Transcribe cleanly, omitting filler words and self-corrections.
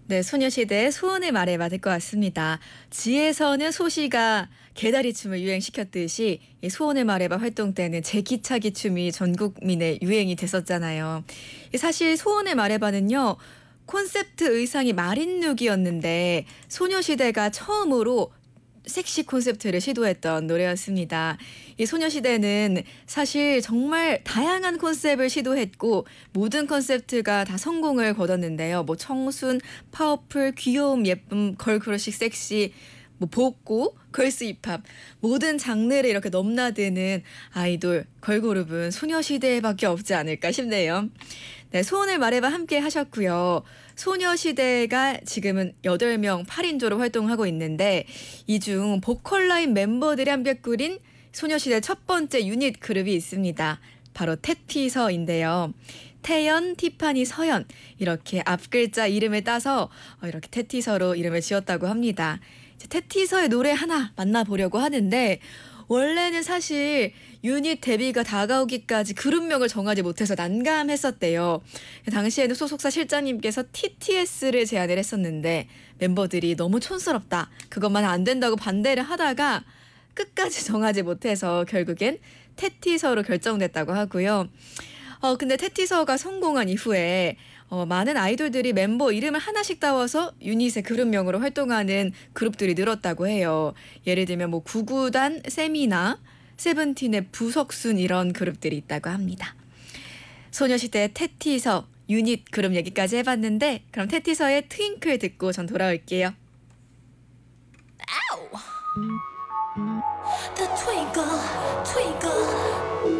네, 소녀시대의 소원을 말해봐 듣고 왔습니다. 지에서는 소시가 개다리 춤을 유행시켰듯이 이 소원을 말해봐 활동 때는 제기차기 춤이 전 국민의 유행이 됐었잖아요. 사실 소원을 말해봐는요. 콘셉트 의상이 마린룩이었는데 소녀시대가 처음으로 섹시 콘셉트를 시도했던 노래였습니다. 이 소녀시대는 사실 정말 다양한 컨셉을 시도했고 모든 컨셉트가 다 성공을 거뒀는데요. 뭐 청순, 파워풀, 귀여움, 예쁨, 걸그러식 섹시, 뭐 복고, 걸스 힙합 모든 장르를 이렇게 넘나드는 아이돌 걸그룹은 소녀시대밖에 없지 않을까 싶네요. 네, 소원을 말해봐 함께 하셨고요. 소녀시대가 지금은 8명 8인조로 활동하고 있는데 이 중 보컬 라인 멤버들이 함께 꾸린 소녀시대 첫 번째 유닛 그룹이 있습니다. 바로 테티서인데요. 태연, 티파니, 서연 이렇게 앞글자 이름을 따서 이렇게 테티서로 이름을 지었다고 합니다. 이제 테티서의 노래 하나 만나보려고 하는데 원래는 사실 유닛 데뷔가 다가오기까지 그룹명을 정하지 못해서 난감했었대요. 당시에는 소속사 실장님께서 TTS를 제안을 했었는데 member들이 너무 촌스럽다. 그것만 안 된다고 반대를 하다가 끝까지 정하지 못해서 결국엔 테티서로 결정됐다고 하고요. 근데 테티서가 성공한 이후에 많은 아이돌들이 멤버 이름을 하나씩 따와서 유닛의 그룹명으로 활동하는 그룹들이 늘었다고 해요. 예를 들면 뭐 구구단 세미나 세븐틴의 부석순 이런 그룹들이 있다고 합니다. 소녀시대 테티서 유닛 그룹 얘기까지 해봤는데 그럼 테티서의 트윙클 듣고 전 돌아올게요. The twinkle, twinkle,